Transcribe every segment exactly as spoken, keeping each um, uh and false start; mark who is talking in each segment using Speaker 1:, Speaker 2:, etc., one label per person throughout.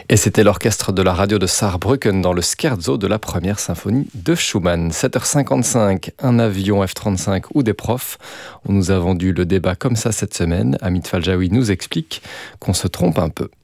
Speaker 1: Et c'était l'orchestre de la radio de Saarbrücken dans le scherzo de la première symphonie de Schumann. sept heures cinquante-cinq, un avion F trente-cinq ou des profs. On nous a vendu le débat comme ça cette semaine. Hamid Faljaoui nous explique qu'on se trompe un peu.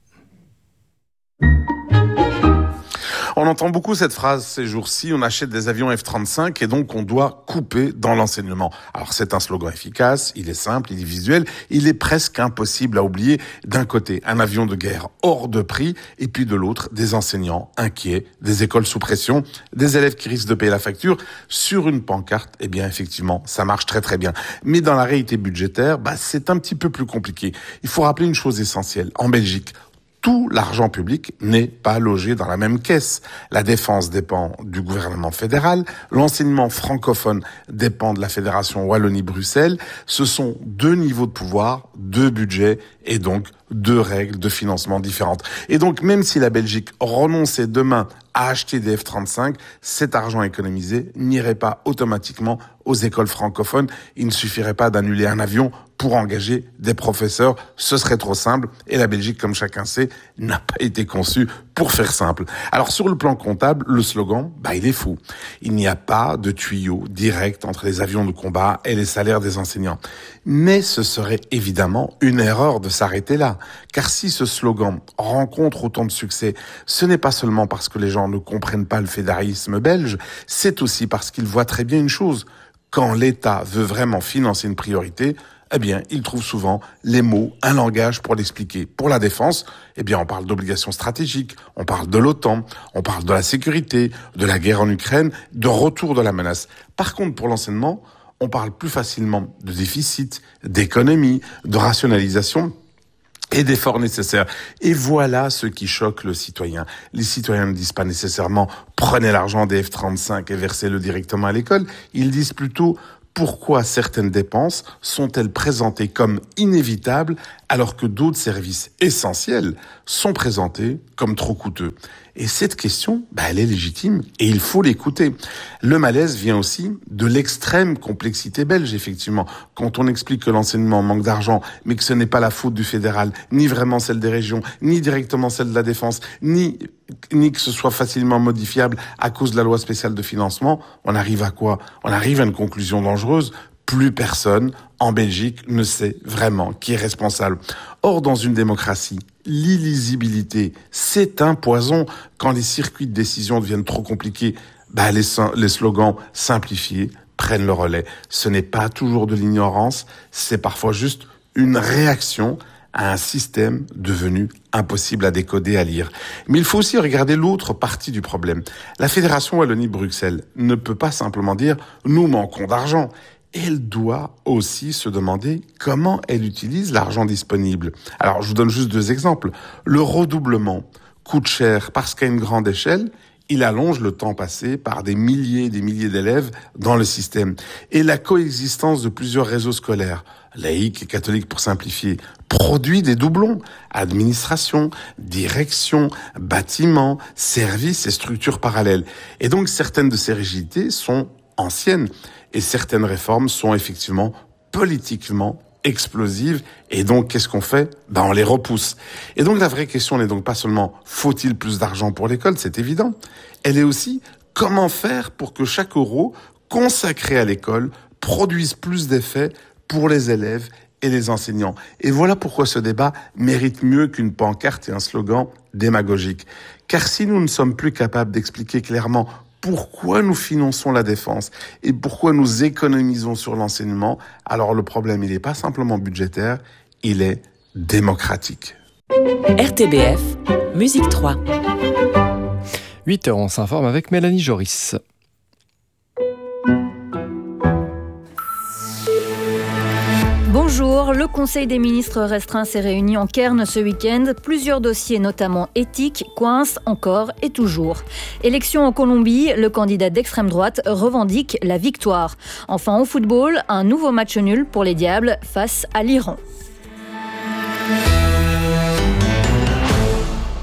Speaker 2: On entend beaucoup cette phrase ces jours-ci, on achète des avions F trente-cinq et donc on doit couper dans l'enseignement. Alors c'est un slogan efficace, il est simple, il est visuel, il est presque impossible à oublier. D'un côté, un avion de guerre hors de prix et puis de l'autre, des enseignants inquiets, des écoles sous pression, des élèves qui risquent de payer la facture. Sur une pancarte, eh bien effectivement, ça marche très très bien. Mais dans la réalité budgétaire, bah, c'est un petit peu plus compliqué. Il faut rappeler une chose essentielle. En Belgique, tout l'argent public n'est pas logé dans la même caisse. La défense dépend du gouvernement fédéral, l'enseignement francophone dépend de la Fédération Wallonie-Bruxelles. Ce sont deux niveaux de pouvoir, deux budgets et donc deux règles de financement différentes. Et donc même si la Belgique renonçait demain à acheter des F trente-cinq, cet argent économisé n'irait pas automatiquement aux écoles francophones. Il ne suffirait pas d'annuler un avion pour engager des professeurs. Ce serait trop simple. Et la Belgique, comme chacun sait, n'a pas été conçue pour faire simple. Alors sur le plan comptable, le slogan, bah il est fou. Il n'y a pas de tuyau direct entre les avions de combat et les salaires des enseignants. Mais ce serait évidemment une erreur de s'arrêter là. Car si ce slogan rencontre autant de succès, ce n'est pas seulement parce que les gens ne comprennent pas le fédéralisme belge, c'est aussi parce qu'ils voient très bien une chose. Quand l'État veut vraiment financer une priorité, eh bien, il trouve souvent les mots, un langage pour l'expliquer. Pour la défense, eh bien, on parle d'obligations stratégiques, on parle de l'OTAN, on parle de la sécurité, de la guerre en Ukraine, de retour de la menace. Par contre, pour l'enseignement, on parle plus facilement de déficit, d'économie, de rationalisation et d'efforts nécessaires. Et voilà ce qui choque le citoyen. Les citoyens ne disent pas nécessairement « prenez l'argent des F trente-cinq et versez-le directement à l'école ». Ils disent plutôt « pourquoi certaines dépenses sont-elles présentées comme inévitables alors que d'autres services essentiels sont présentés comme trop coûteux ?» Et cette question, bah, elle est légitime et il faut l'écouter. Le malaise vient aussi de l'extrême complexité belge, effectivement. Quand on explique que l'enseignement manque d'argent, mais que ce n'est pas la faute du fédéral, ni vraiment celle des régions, ni directement celle de la défense, ni, ni que ce soit facilement modifiable à cause de la loi spéciale de financement, on arrive à quoi? On arrive à une conclusion dangereuse. Plus personne en Belgique ne sait vraiment qui est responsable. Or, dans une démocratie, l'illisibilité, c'est un poison. Quand les circuits de décision deviennent trop compliqués, bah les, les slogans simplifiés prennent le relais. Ce n'est pas toujours de l'ignorance, c'est parfois juste une réaction à un système devenu impossible à décoder, à lire. Mais il faut aussi regarder l'autre partie du problème. La Fédération Wallonie-Bruxelles ne peut pas simplement dire « nous manquons d'argent ». Elle doit aussi se demander comment elle utilise l'argent disponible. Alors, je vous donne juste deux exemples. Le redoublement coûte cher parce qu'à une grande échelle, il allonge le temps passé par des milliers et des milliers d'élèves dans le système. Et la coexistence de plusieurs réseaux scolaires, laïques et catholiques pour simplifier, produit des doublons. Administration, direction, bâtiments, services et structures parallèles. Et donc, certaines de ces rigidités sont anciennes. Et certaines réformes sont effectivement politiquement explosives. Et donc, qu'est-ce qu'on fait? Ben, on les repousse. Et donc, la vraie question n'est donc pas seulement faut-il plus d'argent pour l'école? C'est évident. Elle est aussi comment faire pour que chaque euro consacré à l'école produise plus d'effets pour les élèves et les enseignants. Et voilà pourquoi ce débat mérite mieux qu'une pancarte et un slogan démagogique. Car si nous ne sommes plus capables d'expliquer clairement pourquoi nous finançons la défense et pourquoi nous économisons sur l'enseignement, alors le problème, il n'est pas simplement budgétaire, il est démocratique.
Speaker 3: R T B F, Musique trois.
Speaker 1: huit heures, on s'informe avec Mélanie Joris.
Speaker 4: Bonjour, le Conseil des ministres restreint s'est réuni en Cairn ce week-end. Plusieurs dossiers, notamment éthiques, coincent encore et toujours. Élection en Colombie, le candidat d'extrême droite revendique la victoire. Enfin, au football, un nouveau match nul pour les Diables face à l'Iran. Le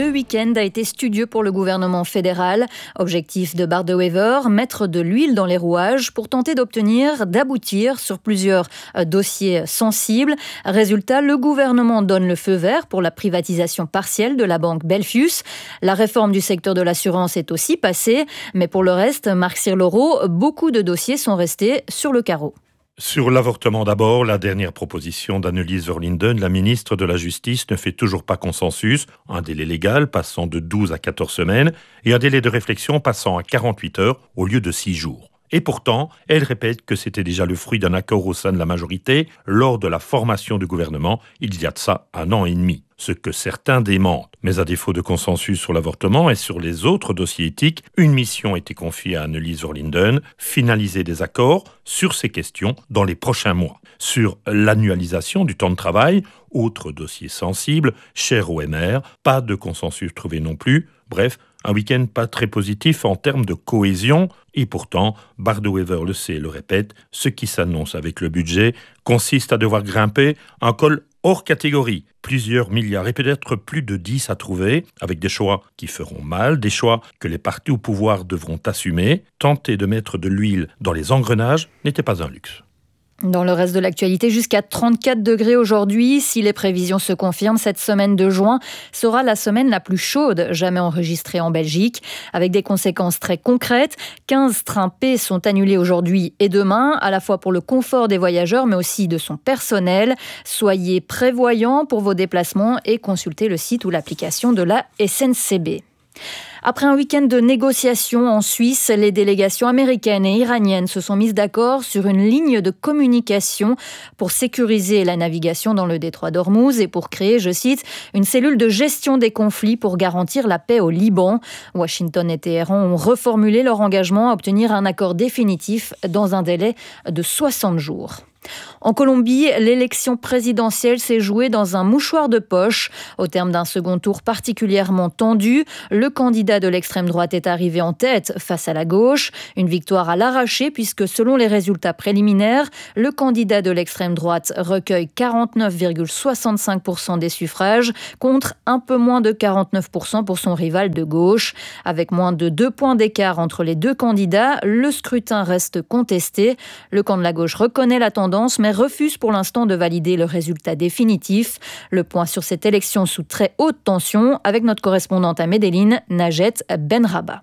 Speaker 4: le week-end a été studieux pour le gouvernement fédéral. Objectif de Bart De Wever, mettre de l'huile dans les rouages pour tenter d'obtenir, d'aboutir sur plusieurs dossiers sensibles. Résultat, le gouvernement donne le feu vert pour la privatisation partielle de la banque Belfius. La réforme du secteur de l'assurance est aussi passée, mais pour le reste, Marc Cirloro, beaucoup de dossiers sont restés sur le carreau.
Speaker 5: Sur l'avortement d'abord, la dernière proposition d'Annelies Verlinden, la ministre de la Justice, ne fait toujours pas consensus. Un délai légal passant de douze à quatorze semaines et un délai de réflexion passant à quarante-huit heures au lieu de six jours. Et pourtant, elle répète que c'était déjà le fruit d'un accord au sein de la majorité lors de la formation du gouvernement, il y a de ça un an et demi. Ce que certains démentent. Mais à défaut de consensus sur l'avortement et sur les autres dossiers éthiques, une mission a été confiée à Annelies Verlinden, finaliser des accords sur ces questions dans les prochains mois. Sur l'annualisation du temps de travail, autre dossier sensible, cher au M R, pas de consensus trouvé non plus. Bref, un week-end pas très positif en termes de cohésion. Et pourtant, Bart De Wever le sait et le répète, ce qui s'annonce avec le budget consiste à devoir grimper un col hors catégorie. Plusieurs milliards et peut-être plus de dix à trouver, avec des choix qui feront mal, des choix que les partis au pouvoir devront assumer. Tenter de mettre de l'huile dans les engrenages n'était pas un luxe.
Speaker 4: Dans le reste de l'actualité, jusqu'à trente-quatre degrés aujourd'hui. Si les prévisions se confirment, cette semaine de juin sera la semaine la plus chaude jamais enregistrée en Belgique, avec des conséquences très concrètes. quinze trains P sont annulés aujourd'hui et demain, à la fois pour le confort des voyageurs, mais aussi de son personnel. Soyez prévoyants pour vos déplacements et consultez le site ou l'application de la S N C B. Après un week-end de négociations en Suisse, les délégations américaines et iraniennes se sont mises d'accord sur une ligne de communication pour sécuriser la navigation dans le détroit d'Ormuz et pour créer, je cite, une cellule de gestion des conflits pour garantir la paix au Liban. Washington et Téhéran ont reformulé leur engagement à obtenir un accord définitif dans un délai de soixante jours. En Colombie, l'élection présidentielle s'est jouée dans un mouchoir de poche. Au terme d'un second tour particulièrement tendu, le candidat de l'extrême droite est arrivé en tête face à la gauche. Une victoire à l'arraché puisque selon les résultats préliminaires, le candidat de l'extrême droite recueille quarante-neuf virgule soixante-cinq pour cent des suffrages contre un peu moins de quarante-neuf pour cent pour son rival de gauche. Avec moins de deux points d'écart entre les deux candidats, le scrutin reste contesté. Le camp de la gauche reconnaît la tendance, mais refuse pour l'instant de valider le résultat définitif. Le point sur cette élection sous très haute tension avec notre correspondante à Medellín, Najet Benraba.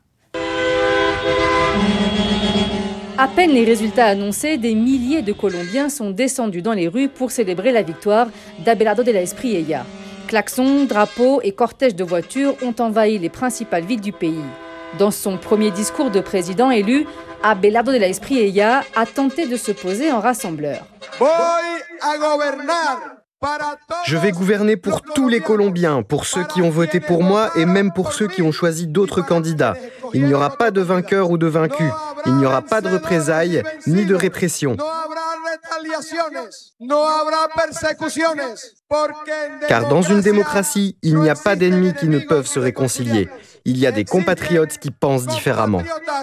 Speaker 6: À peine les résultats annoncés, des milliers de Colombiens sont descendus dans les rues pour célébrer la victoire d'Abelardo de la Espriella. Klaxons, drapeaux et cortèges de voitures ont envahi les principales villes du pays. Dans son premier discours de président élu, Abelardo de la Espriella a tenté de se poser en rassembleur.
Speaker 7: Je vais gouverner pour tous les Colombiens, pour ceux qui ont voté pour moi et même pour ceux qui ont choisi d'autres candidats. Il n'y aura pas de vainqueur ou de vaincu. Il n'y aura pas de représailles ni de répression. Car dans une démocratie, il n'y a pas d'ennemis qui ne peuvent se réconcilier. Il y a des compatriotes qui pensent différemment.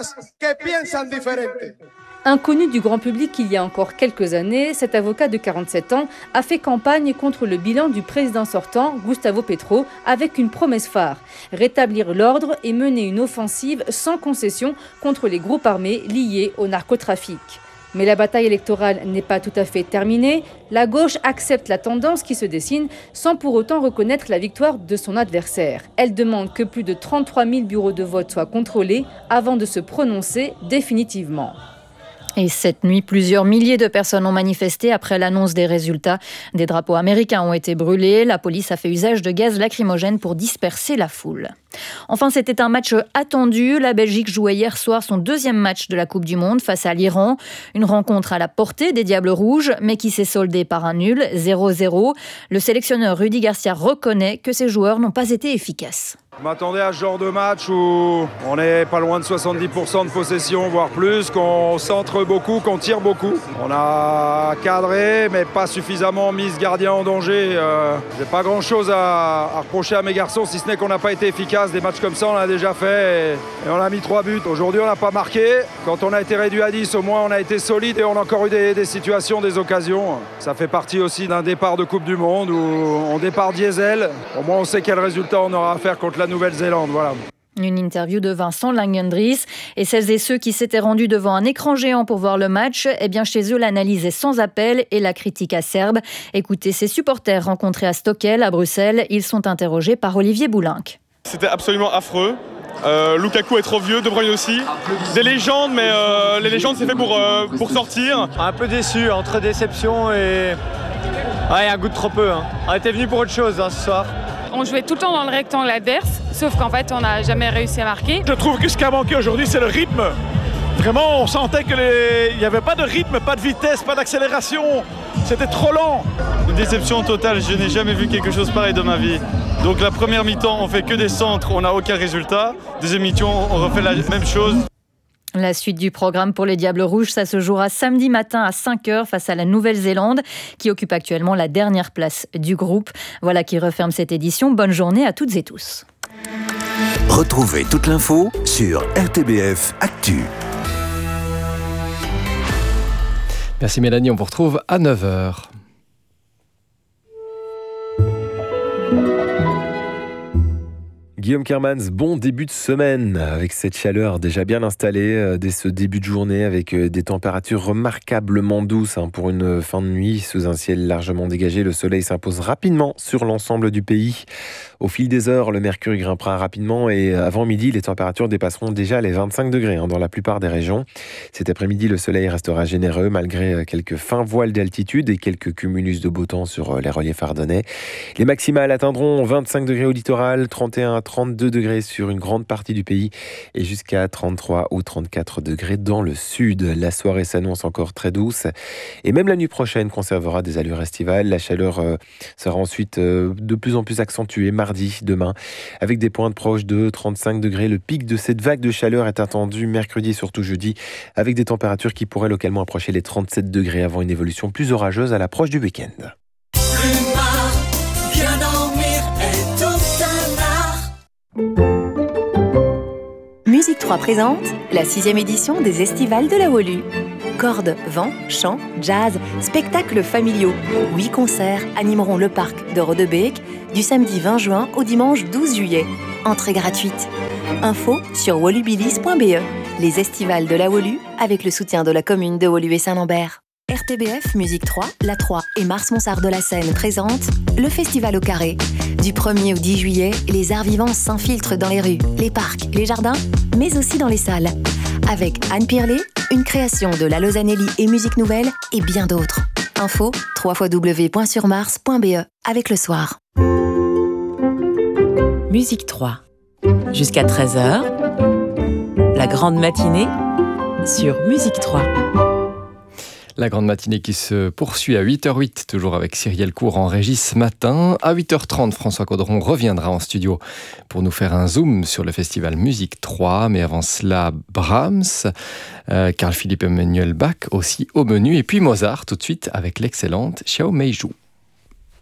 Speaker 6: Inconnu du grand public il y a encore quelques années, cet avocat de quarante-sept ans a fait campagne contre le bilan du président sortant, Gustavo Petro, avec une promesse phare, rétablir l'ordre et mener une offensive sans concession contre les groupes armés liés au narcotrafic. Mais la bataille électorale n'est pas tout à fait terminée. La gauche accepte la tendance qui se dessine sans pour autant reconnaître la victoire de son adversaire. Elle demande que plus de trente-trois mille bureaux de vote soient contrôlés avant de se prononcer définitivement.
Speaker 4: Et cette nuit, plusieurs milliers de personnes ont manifesté après l'annonce des résultats. Des drapeaux américains ont été brûlés. La police a fait usage de gaz lacrymogène pour disperser la foule. Enfin, c'était un match attendu. La Belgique jouait hier soir son deuxième match de la Coupe du Monde face à l'Iran. Une rencontre à la portée des Diables Rouges, mais qui s'est soldée par un nul, zéro zéro. Le sélectionneur Rudy Garcia reconnaît que ses joueurs n'ont pas été efficaces.
Speaker 8: Je m'attendais à ce genre de match où on est pas loin de soixante-dix pour cent de possession, voire plus, qu'on centre beaucoup, qu'on tire beaucoup. On a cadré, mais pas suffisamment mis ce gardien en danger. Euh, j'ai pas grand-chose à, à reprocher à mes garçons, si ce n'est qu'on n'a pas été efficace. Des matchs comme ça, on l'a déjà fait et, et on a mis trois buts. Aujourd'hui, on n'a pas marqué. Quand on a été réduit à dix, au moins, on a été solide et on a encore eu des, des situations, des occasions. Ça fait partie aussi d'un départ de Coupe du Monde où on départ diesel. Au moins, on sait quel résultat on aura à faire contre la la Nouvelle-Zélande. Voilà.
Speaker 4: Une interview de Vincent Langendries. Et celles et ceux qui s'étaient rendus devant un écran géant pour voir le match, eh bien chez eux, l'analyse est sans appel et la critique acerbe. Écoutez ces supporters rencontrés à Stockel, à Bruxelles. Ils sont interrogés par Olivier Boulinck.
Speaker 9: C'était absolument affreux. Euh, Lukaku est trop vieux, De Bruyne aussi. Des légendes, mais euh, les légendes c'est fait pour, euh, pour sortir.
Speaker 10: Un peu déçu, entre déception et... Ouais, un goût de trop peu. Hein. On était venus pour autre chose hein, ce soir.
Speaker 11: On jouait tout le temps dans le rectangle adverse, sauf qu'en fait on n'a jamais réussi à marquer.
Speaker 12: Je trouve que ce qui a manqué aujourd'hui c'est le rythme. Vraiment on sentait qu'il les... n'y avait pas de rythme, pas de vitesse, pas d'accélération. C'était trop lent.
Speaker 13: Une déception totale, je n'ai jamais vu quelque chose pareil de ma vie. Donc la première mi-temps on fait que des centres, on n'a aucun résultat. Deuxième mi-temps on refait la même chose.
Speaker 4: La suite du programme pour les Diables Rouges, ça se jouera samedi matin à cinq heures face à la Nouvelle-Zélande, qui occupe actuellement la dernière place du groupe. Voilà qui referme cette édition. Bonne journée à toutes et tous.
Speaker 14: Retrouvez toute l'info sur R T B F Actu.
Speaker 1: Merci Mélanie, on vous retrouve à neuf heures.
Speaker 15: Guillaume Kermans, bon début de semaine avec cette chaleur déjà bien installée euh, dès ce début de journée avec euh, des températures remarquablement douces hein, pour une fin de nuit sous un ciel largement dégagé. Le soleil s'impose rapidement sur l'ensemble du pays. Au fil des heures, le mercure grimpera rapidement et avant midi, les températures dépasseront déjà les vingt-cinq degrés hein, dans la plupart des régions. Cet après-midi, le soleil restera généreux malgré quelques fins voiles d'altitude et quelques cumulus de beau temps sur les reliefs ardennais. Les maximales atteindront vingt-cinq degrés au littoral, trente et un à trente-deux degrés sur une grande partie du pays et jusqu'à trente-trois ou trente-quatre degrés dans le sud. La soirée s'annonce encore très douce et même la nuit prochaine conservera des allures estivales. La chaleur euh, sera ensuite euh, de plus en plus accentuée mardi, demain, avec des pointes proches de trente-cinq degrés. Le pic de cette vague de chaleur est attendu mercredi et surtout jeudi, avec des températures qui pourraient localement approcher les trente-sept degrés avant une évolution plus orageuse à l'approche du week-end.
Speaker 16: Musique trois présente la sixième édition des Estivales de la Wolu. Cordes, vent, chant, jazz, spectacles familiaux. Huit concerts animeront le parc de Rodebeek du samedi vingt juin au dimanche douze juillet. Entrée gratuite. Info sur wolubilis point b e. Les Estivales de la Wolu avec le soutien de la commune de Wolu et Saint-Lambert. R T B F Musique trois, La trois et Mars-Monsard de la Seine présentent le Festival au Carré. Du premier au dix juillet, les arts vivants s'infiltrent dans les rues, les parcs, les jardins, mais aussi dans les salles. Avec Anne Pirlet, une création de la Lausanelli et Musique Nouvelle et bien d'autres. Info w w w point sur mars point b e avec le soir.
Speaker 3: Musique trois. Jusqu'à treize heures, la grande matinée sur Musique trois.
Speaker 1: La grande matinée qui se poursuit à huit heures huit, toujours avec Cyrielle Cour en régie ce matin. À huit heures trente, François Caudron reviendra en studio pour nous faire un zoom sur le festival Musique trois. Mais avant cela, Brahms, euh, Carl Philipp Emanuel Bach aussi au menu. Et puis Mozart tout de suite avec l'excellente Xiao Meizhou.